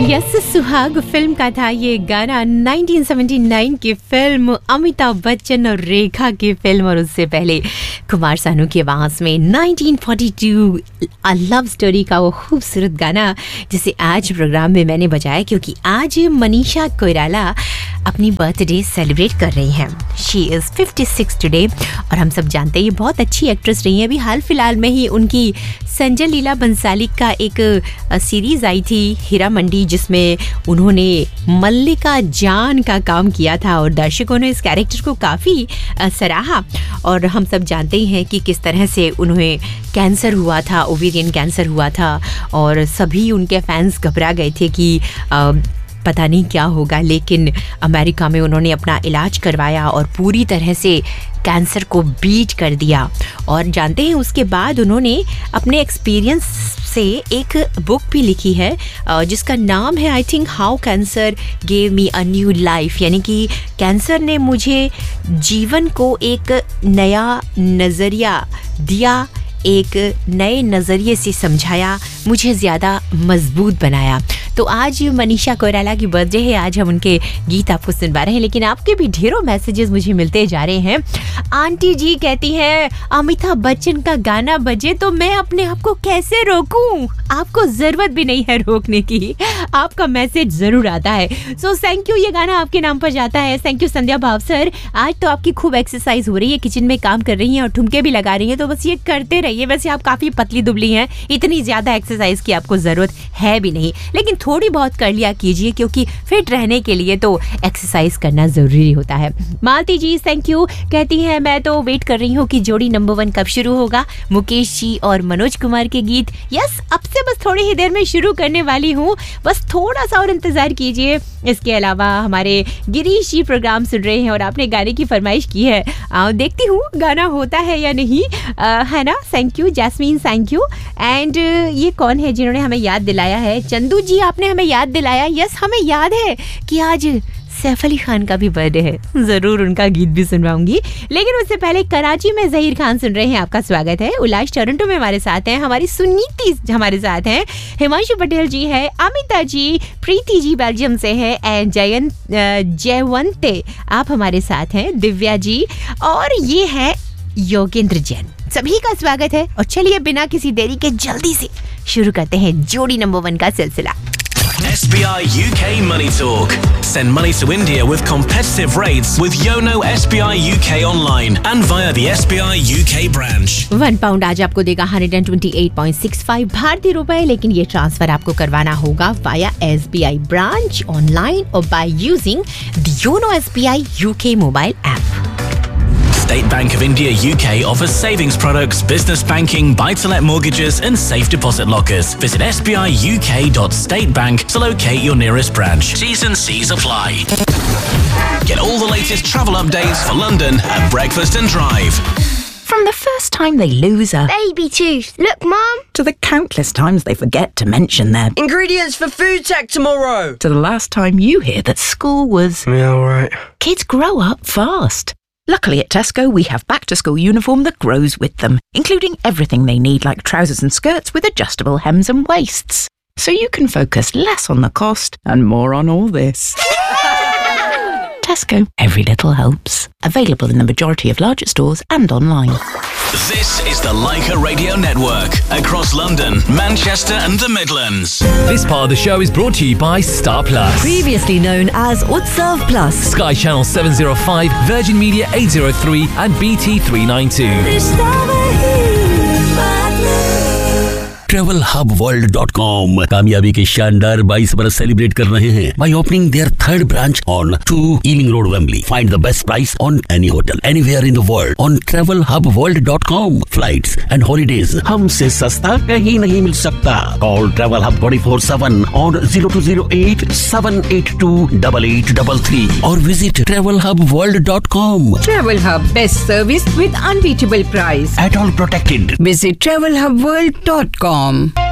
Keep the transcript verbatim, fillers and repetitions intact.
Yes सुहाग film का था ये गाना। नाइनटीन सेवेंटी नाइन की फिल्म, अमिताभ बच्चन और रेखा की फिल्म, और उससे पहले कुमार सानू की आवाज में nineteen forty to a love story का वो खूबसूरत गाना जिसे आज प्रोग्राम में मैंने बजाया क्योंकि आज मनीषा कोइराला अपनी बर्थडे सेलिब्रेट कर रही हैं। She is fifty six today और हम सब जानते हैं ये बहुत अच्छी एक्ट्रेस रही हैं। अभी हाल फिलहाल में ही उनकी संजय लीला बंसाली का एक सीरीज़ आई थी हीरा मंडी, जिसमें उन्होंने मल्लिका जान का काम किया था और दर्शकों ने इस कैरेक्टर को काफ़ी सराहा। और हम सब जानते ही हैं कि किस तरह से उन्हें कैंसर हुआ था, ओवेरियन कैंसर हुआ था और सभी उनके फैंस घबरा गए थे कि आ, पता नहीं क्या होगा, लेकिन अमेरिका में उन्होंने अपना इलाज करवाया और पूरी तरह से कैंसर को बीट कर दिया। और जानते हैं उसके बाद उन्होंने अपने एक्सपीरियंस से एक बुक भी लिखी है जिसका नाम है I think how cancer gave me a new life, यानी कि कैंसर ने मुझे जीवन को एक नया नज़रिया दिया, एक नए नज़रिए से समझाया, मुझे ज़्यादा मजबूत बनाया। तो आज मनीषा कोइराला की बर्थडे है, आज हम उनके गीत आपको सुनवा रहे हैं, लेकिन आपके भी ढेरों मैसेजेस मुझे मिलते जा रहे हैं। आंटी जी कहती हैं अमिताभ बच्चन का गाना बजे तो मैं अपने आप को कैसे रोकूं? आपको ज़रूरत भी नहीं है रोकने की, आपका मैसेज ज़रूर आता है। सो थैंक यू, ये गाना आपके नाम पर जाता है। थैंक यू संध्या भाव सर। आज तो आपकी खूब एक्सरसाइज हो रही है, किचन में काम कर रही हैं और ठुमके भी लगा रही हैं, तो बस ये करते रहिए। वैसे आप काफ़ी पतली दुबली हैं, इतनी ज़्यादा एक्सरसाइज की आपको ज़रूरत है भी नहीं, लेकिन थोड़ी बहुत कर लिया कीजिए क्योंकि फिट रहने के लिए तो एक्सरसाइज करना ज़रूरी होता है। मालती जी थैंक यू, कहती हैं मैं तो वेट कर रही हूँ कि जोड़ी नंबर वन कब शुरू होगा। मुकेश जी और मनोज कुमार के गीत यस अब से बस थोड़ी ही देर में शुरू करने वाली हूँ, बस थोड़ा सा और इंतज़ार कीजिए। इसके अलावा हमारे गिरीश जी प्रोग्राम सुन रहे हैं और आपने गाने की फरमाइश की है, आ, देखती हूँ गाना होता है या नहीं, आ, है ना। Thank you jasmine, thank you. And ये कौन है जिन्होंने हमें याद दिलाया है? चंदू जी आपने हमें याद दिलाया। यस हमें याद है कि आज सैफ अली खान का भी बर्थडे है, ज़रूर उनका गीत भी सुनवाऊंगी, लेकिन उससे पहले कराची में जहीर खान सुन रहे हैं, आपका स्वागत है। उलाश टोरंटो में हमारे साथ हैं, हमारी सुनीति हमारे साथ हैं, हिमांशु पटेल जी है, अमिता जी, प्रीति जी बेल्जियम से है, एंड जयंत जयवंते आप हमारे साथ हैं, दिव्या जी, और ये है योगेंद्र जैन। सभी का स्वागत है और चलिए बिना किसी देरी के जल्दी से शुरू करते हैं जोड़ी नंबर वन का सिलसिला। S B I U K Money Talk. Send money to India with competitive rates with Yono S B I U K online and via the S B I U K branch. One pound आज आपको देगा one hundred twenty-eight point six five भारतीय रुपए, लेकिन ये transfer आपको करवाना होगा via S B I branch online or by using the Yono S B I U K mobile app. State Bank of India U K offers savings products, business banking, buy-to-let mortgages and safe deposit lockers. Visit s b i u k dot state bank to locate your nearest branch. T's and C's apply. Get all the latest travel updates for London at Breakfast and Drive. From the first time they lose a baby tooth, look mum, to the countless times they forget to mention their ingredients for food tech tomorrow, to the last time you hear that school was yeah, all right. Kids grow up fast. Luckily at Tesco, we have back-to-school uniform that grows with them, including everything they need like trousers and skirts with adjustable hems and waists. So you can focus less on the cost and more on all this. Tesco, every little helps. Available in the majority of larger stores and online. This is the Leica Radio Network across London, Manchester and the Midlands. This part of the show is brought to you by Star Plus. Previously known as Utsav Plus. Sky Channel seven oh five, Virgin Media eight oh three and B T three ninety-two. Travel hub world dot com कामयाबी के शानदार बाईस बरस celebrate कर रहे हैं by opening their third branch on two Ealing Road, Wembley. Find the best price on any hotel anywhere in the world on travel hub world dot com. Flights and holidays हमसे सस्ता कहीं नहीं मिल सकता. Call Travel Hub twenty-four seven on zero two zero eight seven eight two eight eight three three or visit travel hub world dot com. Travel Hub, best service with unbeatable price. At all protected. Visit travel hub world dot com.